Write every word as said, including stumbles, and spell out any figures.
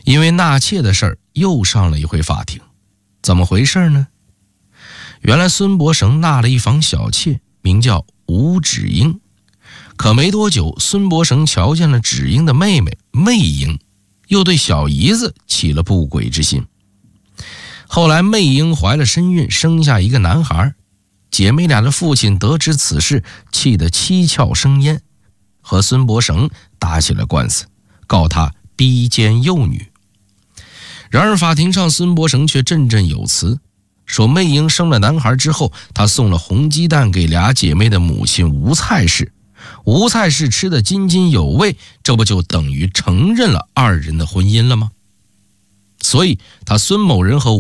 因为纳妾的事儿又上了一回法庭。怎么回事呢？原来孙伯绳纳了一房小妾，名叫吴芷英。可没多久，孙伯绳瞧见了芷英的妹妹媚英，又对小姨子起了不轨之心。后来媚英怀了身孕，生下一个男孩，姐妹俩的父亲得知此事，气得七窍生烟，和孙伯绳打起了官司，告他逼奸幼女。然而法庭上孙伯绳却振振有词，说媚英生了男孩之后，他送了红鸡蛋给俩姐妹的母亲吴蔡氏，吴蔡氏吃得津津有味，这不就等于承认了二人的婚姻了吗？所以他孙某人和